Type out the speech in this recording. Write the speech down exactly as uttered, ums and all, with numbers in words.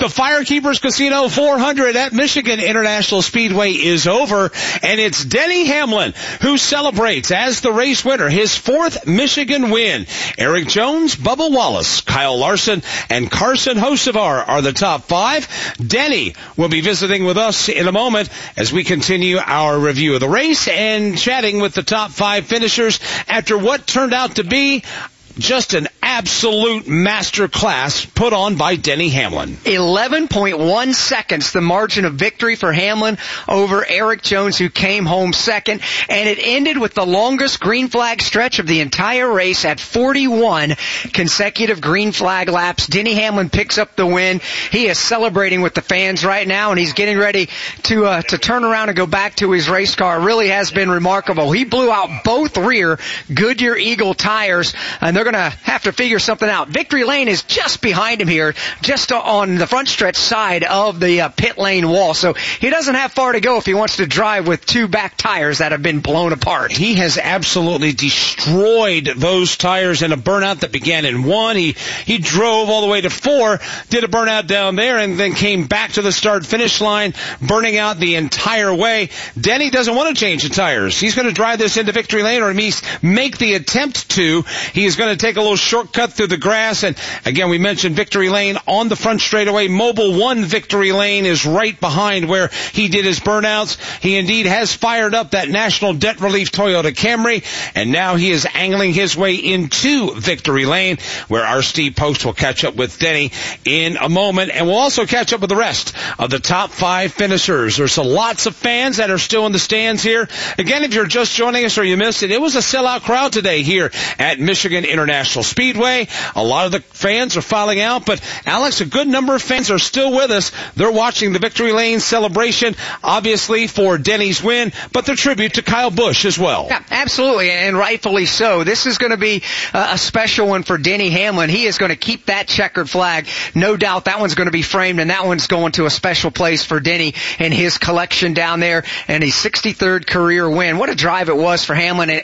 The Firekeepers Casino four hundred at Michigan International Speedway is over, and it's Denny Hamlin who celebrates as the race winner, his fourth Michigan win. Eric Jones, Bubba Wallace, Kyle Larson, and Carson Hocevar are the top five. Denny will be visiting with us in a moment as we continue our review of the race and chatting with the top five finishers after what turned out to be just an absolute master class put on by Denny Hamlin. eleven point one seconds, the margin of victory for Hamlin over Eric Jones, who came home second. And it ended with the longest green flag stretch of the entire race at forty-one consecutive green flag laps. Denny Hamlin picks up the win. He is celebrating with the fans right now, and he's getting ready to uh, to turn around and go back to his race car. It really has been remarkable. He blew out both rear Goodyear Eagle tires, and they're going to have to figure something out. Victory Lane is just behind him here, just on the front stretch side of the uh, pit lane wall. So he doesn't have far to go if he wants to drive with two back tires that have been blown apart. He has absolutely destroyed those tires in a burnout that began in one. He, he drove all the way to four, did a burnout down there, and then came back to the start-finish line, burning out the entire way. Denny doesn't want to change the tires. He's going to drive this into Victory Lane, or at least make the attempt to. He is going to take a little shortcut through the grass, and again, we mentioned Victory Lane on the front straightaway. Mobile One Victory Lane is right behind where he did his burnouts. He indeed has fired up that National Debt Relief Toyota Camry, and now he is angling his way into Victory Lane, where our Steve Post will catch up with Denny in a moment, and we'll also catch up with the rest of the top five finishers. There's a lots of fans that are still in the stands here. Again, if you're just joining us or you missed it, it was a sellout crowd today here at Michigan International Speedway. A lot of the fans are filing out, but Alex, a good number of fans are still with us. They're watching the Victory Lane celebration, obviously for Denny's win, but the tribute to Kyle Busch as well. Yeah, absolutely, and rightfully so. This is going to be uh, a special one for Denny Hamlin. He is going to keep that checkered flag. No doubt that one's going to be framed, and that one's going to a special place for Denny in his collection down there, and his sixty-third career win. What a drive it was for Hamlin, and